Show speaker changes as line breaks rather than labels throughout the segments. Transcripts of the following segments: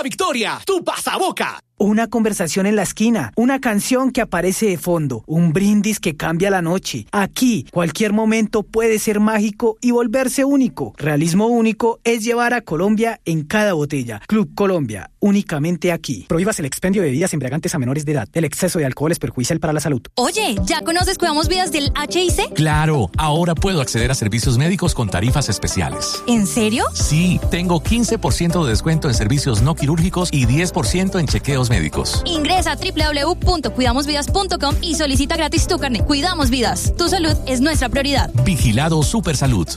victoria, tu pasaboca.
Una conversación en la esquina, una canción que aparece de fondo, un brindis que cambia la noche. Aquí, cualquier momento puede ser mágico y volverse único. Realismo único es llevar a Colombia en cada botella. Club Colombia, únicamente aquí. Prohíbas el expendio de bebidas embriagantes a menores de edad. El exceso de alcohol es perjudicial para la salud.
Oye, ¿ya conoces Cuidamos Vidas del HIC?
Claro, ahora puedo acceder a servicios médicos con tarifas especiales.
¿En serio?
Sí, tengo 15% de descuento en servicios no quirúrgicos y 10% en chequeos médicos.
Ingresa a www.cuidamosvidas.com y solicita gratis tu carnet. Cuidamos Vidas. Tu salud es nuestra prioridad.
Vigilado Supersalud.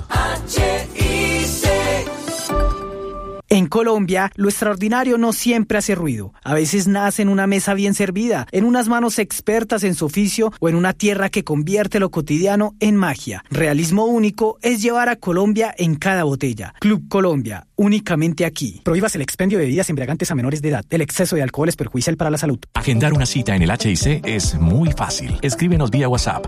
En Colombia, lo extraordinario no siempre hace ruido. A veces nace en una mesa bien servida, en unas manos expertas en su oficio o en una tierra que convierte lo cotidiano en magia. Realismo único es llevar a Colombia en cada botella. Club Colombia, únicamente aquí. Prohíbas el expendio de bebidas embriagantes a menores de edad. El exceso de alcohol es perjudicial para la salud.
Agendar una cita en el HIC es muy fácil. Escríbenos vía WhatsApp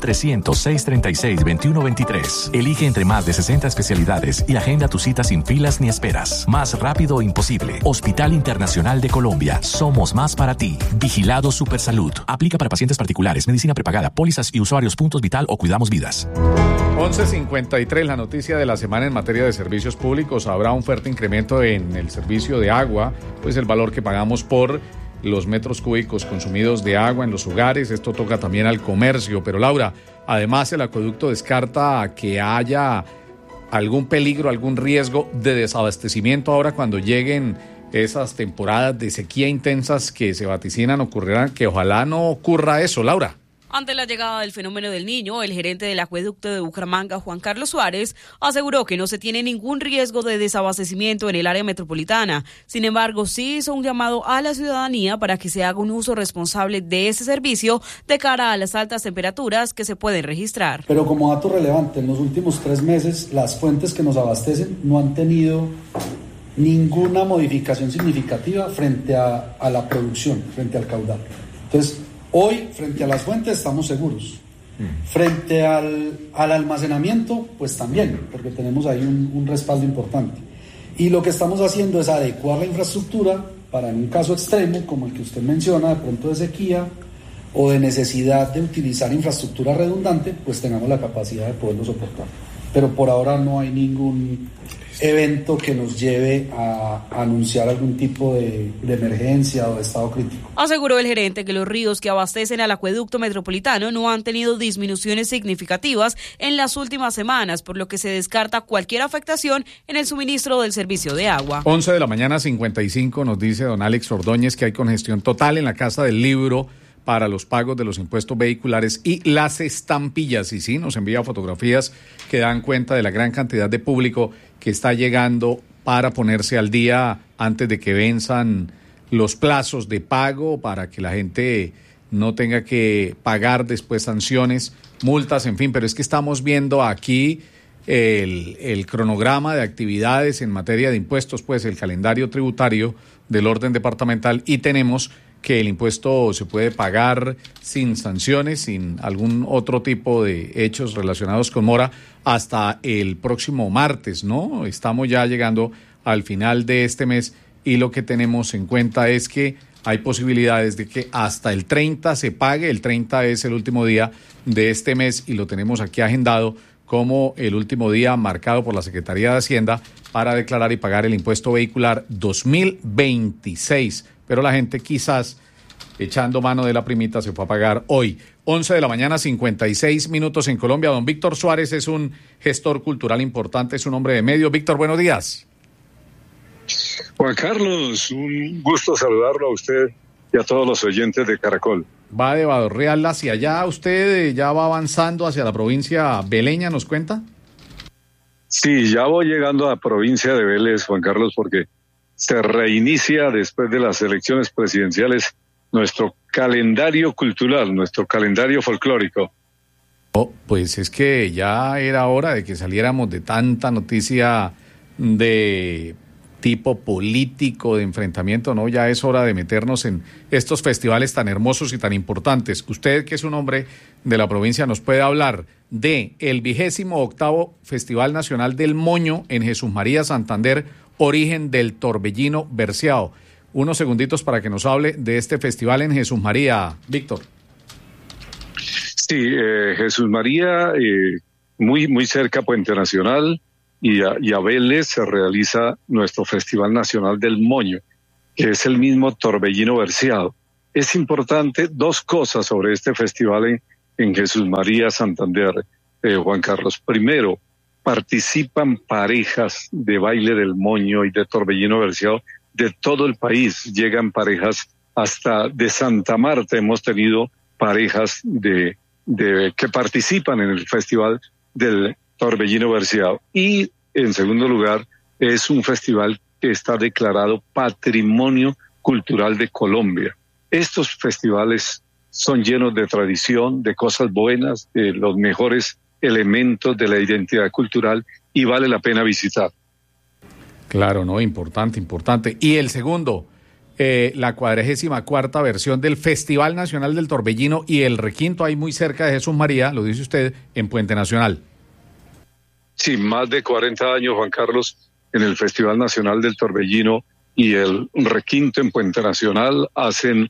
300-636-2123. Elige entre más de 60 especialidades y agenda tu cita sin filas ni esperas. Más rápido imposible. Hospital Internacional de Colombia. Somos más para ti. Vigilado Supersalud. Aplica para pacientes particulares, medicina prepagada, pólizas y usuarios Puntos Vital o Cuidamos Vidas.
11:53, la noticia de la semana en materia de servicios públicos. Habrá un fuerte incremento en el servicio de agua, pues el valor que pagamos por los metros cúbicos consumidos de agua en los hogares. Esto toca también al comercio. Pero Laura, además el acueducto descarta que haya algún peligro, algún riesgo de desabastecimiento ahora cuando lleguen esas temporadas de sequía intensas que se vaticinan ocurrirán, que ojalá no ocurra eso, Laura.
Ante la llegada del fenómeno del Niño, el gerente del acueducto de Bucaramanga, Juan Carlos Suárez, aseguró que no se tiene ningún riesgo de desabastecimiento en el área metropolitana. Sin embargo, sí hizo un llamado a la ciudadanía para que se haga un uso responsable de ese servicio de cara a las altas temperaturas que se pueden registrar.
Pero como dato relevante, en los últimos 3 meses, las fuentes que nos abastecen no han tenido ninguna modificación significativa frente a la producción, frente al caudal. Entonces, hoy, frente a las fuentes, estamos seguros. Frente al almacenamiento, pues también, porque tenemos ahí un respaldo importante. Y lo que estamos haciendo es adecuar la infraestructura para, en un caso extremo, como el que usted menciona, de pronto de sequía o de necesidad de utilizar infraestructura redundante, pues tengamos la capacidad de poderlo soportar. Pero por ahora no hay ningún evento que nos lleve a anunciar algún tipo de emergencia o de estado crítico.
Aseguró el gerente que los ríos que abastecen al acueducto metropolitano no han tenido disminuciones significativas en las últimas semanas, por lo que se descarta cualquier afectación en el suministro del servicio de agua.
11:55 nos dice don Alex Ordóñez que hay congestión total en la Casa del Libro para los pagos de los impuestos vehiculares y las estampillas. Y sí, nos envía fotografías que dan cuenta de la gran cantidad de público que está llegando para ponerse al día antes de que venzan los plazos de pago, para que la gente no tenga que pagar después sanciones, multas, en fin. Pero es que estamos viendo aquí el cronograma de actividades en materia de impuestos, pues el calendario tributario del orden departamental, y tenemos que el impuesto se puede pagar sin sanciones, sin algún otro tipo de hechos relacionados con mora, hasta el próximo martes, ¿no? Estamos ya llegando al final de este mes y lo que tenemos en cuenta es que hay posibilidades de que hasta el 30 se pague. El 30 es el último día de este mes y lo tenemos aquí agendado como el último día marcado por la Secretaría de Hacienda para declarar y pagar el impuesto vehicular 2026. Pero la gente quizás echando mano de la primita se fue a pagar hoy. 11:56 a.m. en Colombia. Don Víctor Suárez es un gestor cultural importante, es un hombre de medios. Víctor, buenos días.
Juan Carlos, un gusto saludarlo a usted y a todos los oyentes de Caracol.
Va de Badorreal hacia allá, usted ya va avanzando hacia la provincia beleña, ¿nos cuenta?
Sí, ya voy llegando a la provincia de Vélez, Juan Carlos, porque se reinicia después de las elecciones presidenciales nuestro calendario cultural, nuestro calendario folclórico.
Oh, pues es que ya era hora de que saliéramos de tanta noticia de tipo político, de enfrentamiento, ¿no? Ya es hora de meternos en estos festivales tan hermosos y tan importantes. Usted, que es un hombre de la provincia, nos puede hablar de el 28º Festival Nacional del Moño en Jesús María, Santander, origen del Torbellino Berciao. unos segunditos para que nos hable de este festival en Jesús María. Víctor.
Sí, Jesús María, muy cerca a Puente Nacional y a Vélez se realiza nuestro Festival Nacional del Moño, que es el mismo Torbellino Berciado. Es importante dos cosas sobre este festival en Jesús María, Santander, Juan Carlos. Primero, participan parejas de baile del moño y de Torbellino Berciado de todo el país. Llegan parejas hasta de Santa Marta. Hemos tenido parejas que participan en el festival del Torbellino Berciado. Y en segundo lugar, es un festival que está declarado Patrimonio Cultural de Colombia. Estos festivales son llenos de tradición, de cosas buenas, de los mejores elementos de la identidad cultural y vale la pena visitar.
Claro, no, importante. Y el segundo, la 44ª versión del Festival Nacional del Torbellino y el requinto ahí muy cerca de Jesús María, lo dice usted, en Puente Nacional.
Sí, más de 40 años, Juan Carlos, en el Festival Nacional del Torbellino y el requinto en Puente Nacional hacen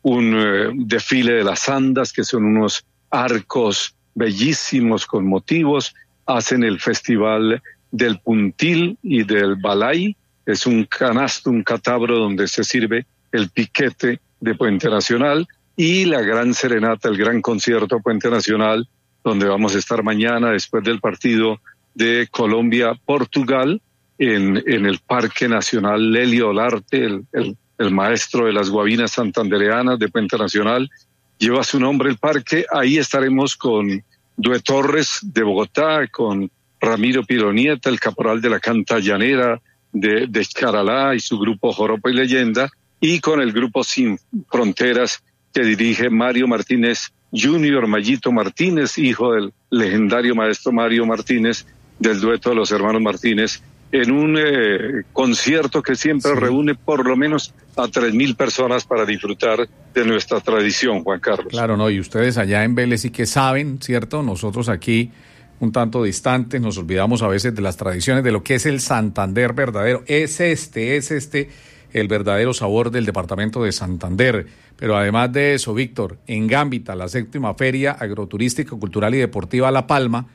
un desfile de las andas, que son unos arcos bellísimos con motivos. Hacen el Festival del Puntil y del Balay, es un canasto, un catabro donde se sirve el piquete de Puente Nacional, y la gran serenata, el gran concierto Puente Nacional, donde vamos a estar mañana después del partido de Colombia-Portugal en el Parque Nacional Lelio Olarte, el maestro de las guabinas santandereanas de Puente Nacional. Lleva su nombre el parque. Ahí estaremos con Due Torres de Bogotá, con Ramiro Pironieta, el caporal de la Canta Llanera de Charalá y su grupo Joropo y Leyenda, y con el grupo Sin Fronteras que dirige Mario Martínez Junior, Mayito Martínez, hijo del legendario maestro Mario Martínez, del dueto de los hermanos Martínez, en un concierto que siempre reúne por lo menos a 3,000 personas para disfrutar de nuestra tradición, Juan Carlos.
Claro, no, y ustedes allá en Vélez sí que saben, ¿cierto? Nosotros aquí un tanto distantes nos olvidamos a veces de las tradiciones, de lo que es el Santander verdadero. Es este el verdadero sabor del departamento de Santander. Pero además de eso, Víctor, en Gambita, la 7ª Feria Agroturística, Cultural y Deportiva La Palma,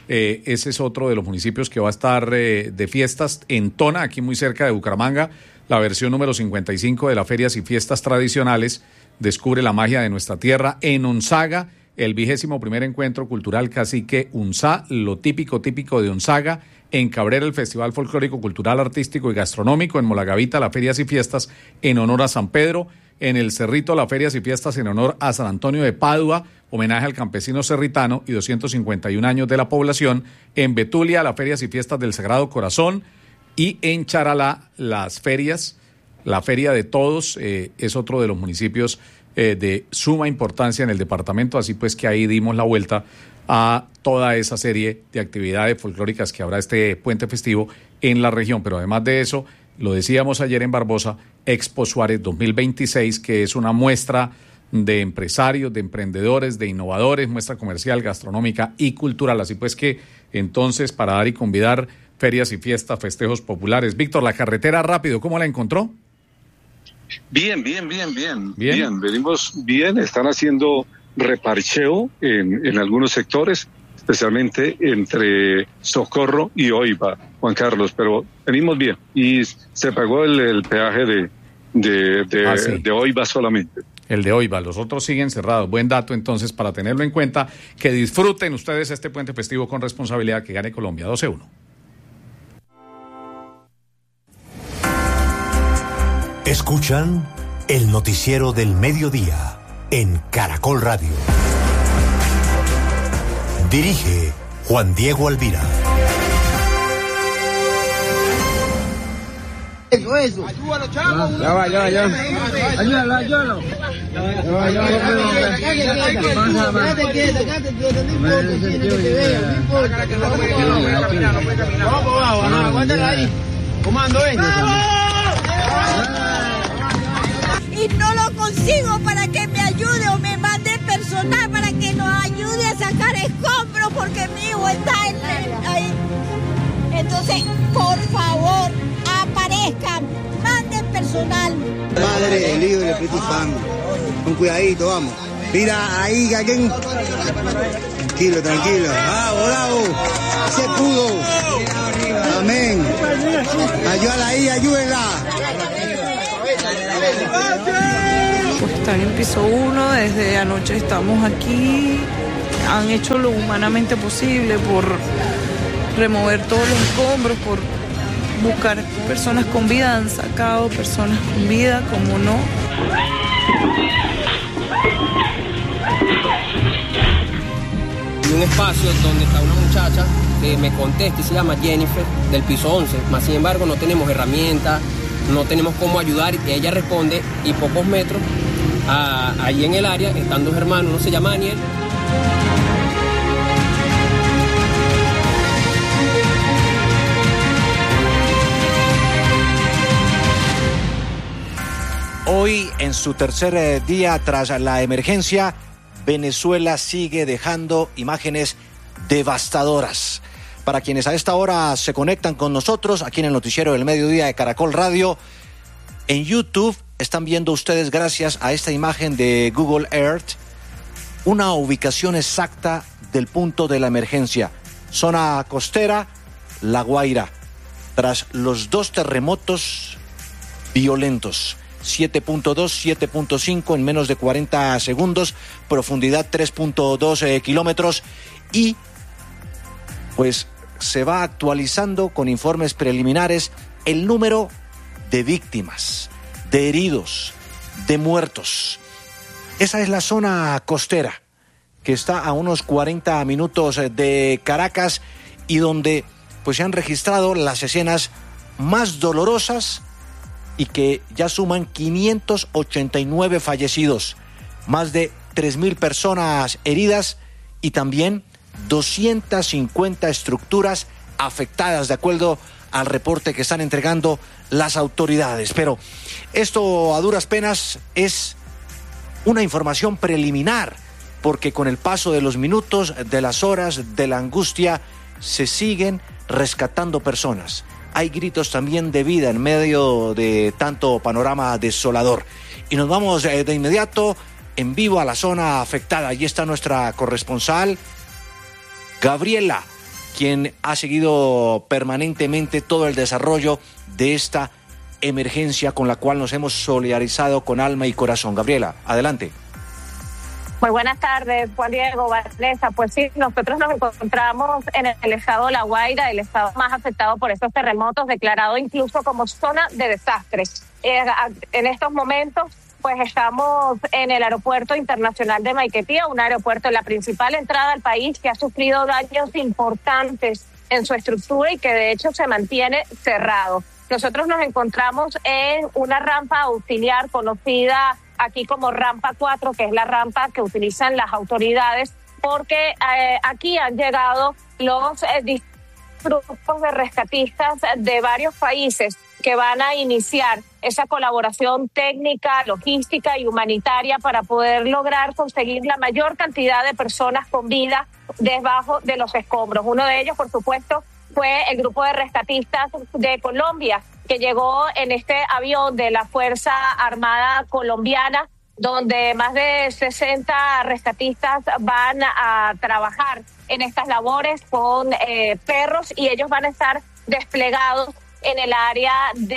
ese es otro de los municipios que va a estar de fiestas en Tona, aquí muy cerca de Bucaramanga. La versión número 55 de las ferias y fiestas tradicionales descubre la magia de nuestra tierra. En Onzaga, el 21º Encuentro Cultural Cacique Unzá, lo típico de Onzaga. En Cabrera, el Festival Folclórico, Cultural, Artístico y Gastronómico. En Molagavita, las ferias y fiestas en honor a San Pedro. En el Cerrito, las ferias y fiestas en honor a San Antonio de Padua, homenaje al campesino cerritano y 251 años de la población. En Betulia, las ferias y fiestas del Sagrado Corazón. Y en Charalá, las ferias, la Feria de Todos, es otro de los municipios de suma importancia en el departamento, así pues que ahí dimos la vuelta a toda esa serie de actividades folclóricas que habrá este puente festivo en la región. Pero además de eso, lo decíamos ayer en Barbosa, Expo Suárez 2026, que es una muestra de empresarios, de emprendedores, de innovadores, muestra comercial, gastronómica y cultural. Así pues que entonces, para dar y convidar ferias y fiestas, festejos populares. Víctor, la carretera rápido, ¿cómo la encontró?
Bien. Venimos bien, están haciendo reparcheo en algunos sectores, especialmente entre Socorro y Oiva, Juan Carlos, pero venimos bien y se pagó el peaje de Oiva solamente.
El de Oiva, los otros siguen cerrados. Buen dato entonces para tenerlo en cuenta. Que disfruten ustedes este puente festivo con responsabilidad, que gane Colombia 12-1.
Escuchan el noticiero del mediodía en Caracol Radio. Dirige Juan Diego Alvira.
Eso. Ayúdalo, chavo. Ya va. Ayúdalo. Aguántala ahí. Comando,
y no lo consigo para que me ayude o me mande personal para que nos ayude a sacar escombros porque mi hijo está Entonces, por favor, aparezcan, manden personal. personal.
Padre, el Hijo y el Espíritu Santo. Con cuidadito, vamos. Mira, ahí, alguien. Tranquilo, tranquilo. Bravo. Se pudo. Amén. Ayúdala ahí, ayúdenla.
Pues están en piso 1, desde anoche estamos aquí. Han hecho lo humanamente posible por remover todos los escombros, por buscar personas con vida. Han sacado personas con vida, como no.
Y un espacio donde está una muchacha que me contesta y se llama Jennifer, del piso 11, más sin embargo no tenemos herramientas, no tenemos cómo ayudar, y ella responde, y pocos metros ahí en el área están dos hermanos, uno se llama Daniel.
Hoy, en su tercer día tras la emergencia, Venezuela sigue dejando imágenes devastadoras. Para quienes a esta hora se conectan con nosotros, aquí en el noticiero del mediodía de Caracol Radio, en YouTube están viendo ustedes, gracias a esta imagen de Google Earth, una ubicación exacta del punto de la emergencia. Zona costera, La Guaira, tras los dos terremotos violentos. 7.2, 7.5 en menos de 40 segundos, profundidad 3.2 kilómetros, y pues se va actualizando con informes preliminares el número de víctimas, de heridos, de muertos. Esa es la zona costera, que está a unos 40 minutos de Caracas y donde pues se han registrado las escenas más dolorosas y que ya suman 589 fallecidos, más de 3.000 personas heridas y también 250 estructuras afectadas, de acuerdo al reporte que están entregando las autoridades. Pero esto a duras penas es una información preliminar, porque con el paso de los minutos, de las horas, de la angustia, se siguen rescatando personas. Hay gritos también de vida en medio de tanto panorama desolador. Y nos vamos de inmediato en vivo a la zona afectada. Allí está nuestra corresponsal, Gabriela, quien ha seguido permanentemente todo el desarrollo de esta emergencia con la cual nos hemos solidarizado con alma y corazón. Gabriela, adelante.
Muy buenas tardes, Juan Diego, Vanessa. Pues sí, nosotros nos encontramos en el estado de La Guaira, el estado más afectado por estos terremotos, declarado incluso como zona de desastre. En estos momentos, pues estamos en el aeropuerto internacional de Maiquetía, un aeropuerto, la principal entrada al país, que ha sufrido daños importantes en su estructura y que de hecho se mantiene cerrado. Nosotros nos encontramos en una rampa auxiliar conocida aquí como rampa 4, que es la rampa que utilizan las autoridades, porque aquí han llegado los grupos de rescatistas de varios países que van a iniciar esa colaboración técnica, logística y humanitaria para poder lograr conseguir la mayor cantidad de personas con vida debajo de los escombros. Uno de ellos, por supuesto, fue el grupo de rescatistas de Colombia, que llegó en este avión de la Fuerza Armada Colombiana, donde más de 60 rescatistas van a trabajar en estas labores con perros, y ellos van a estar desplegados en el área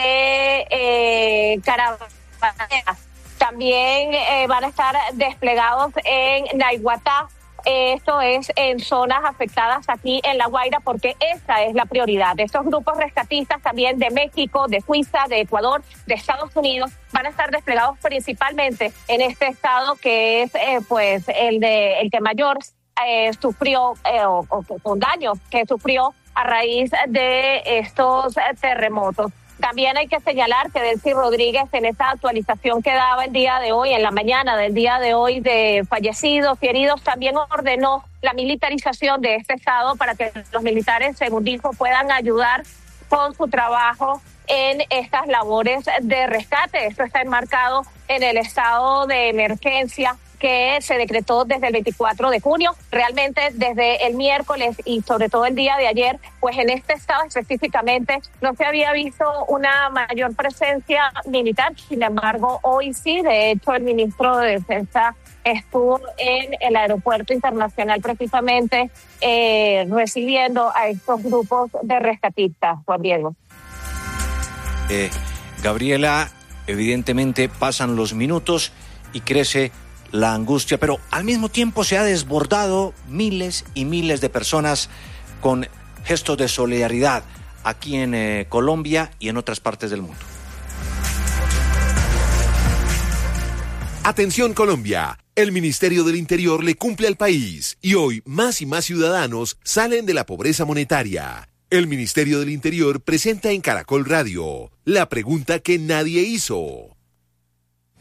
de Carabanera. También van a estar desplegados en Naiguatá. Esto es en zonas afectadas aquí en La Guaira, porque esa es la prioridad. Estos grupos rescatistas también de México, de Suiza, de Ecuador, de Estados Unidos, van a estar desplegados principalmente en este estado, que es pues el que mayor sufrió o con daño que sufrió a raíz de estos terremotos. También hay que señalar que Delcy Rodríguez, en esa actualización que daba el día de hoy, en la mañana del día de hoy, de fallecidos y heridos, también ordenó la militarización de este estado para que los militares, según dijo, puedan ayudar con su trabajo en estas labores de rescate. Esto está enmarcado en el estado de emergencia que se decretó desde el 24 de junio. Realmente desde el miércoles y sobre todo el día de ayer, pues en este estado específicamente no se había visto una mayor presencia militar. Sin embargo, hoy sí, de hecho el ministro de Defensa estuvo en el aeropuerto internacional precisamente recibiendo a estos grupos de rescatistas, Juan Diego.
Gabriela, evidentemente pasan los minutos y crece la angustia, pero al mismo tiempo se ha desbordado miles y miles de personas con gestos de solidaridad aquí en Colombia y en otras partes del mundo.
Atención Colombia, el Ministerio del Interior le cumple al país y hoy más y más ciudadanos salen de la pobreza monetaria. El Ministerio del Interior presenta en Caracol Radio la pregunta que nadie hizo.